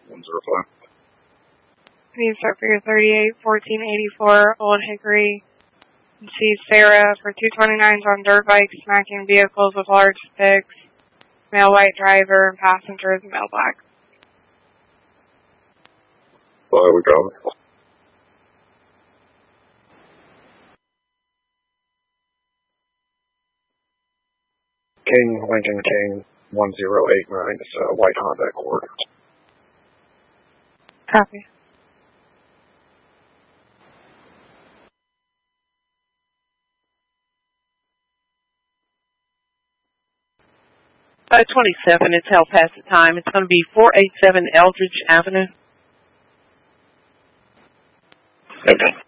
105. Can you start for your 38-1484 Old Hickory? And see Sarah for 229s on dirt bikes smacking vehicles with large sticks. Male white driver and passengers male black. We got it. King, Lincoln King, 1089, it's a white Honda Accord. Copy. By 27, it's held past the time. It's going to be 487 Eldridge Avenue. Okay.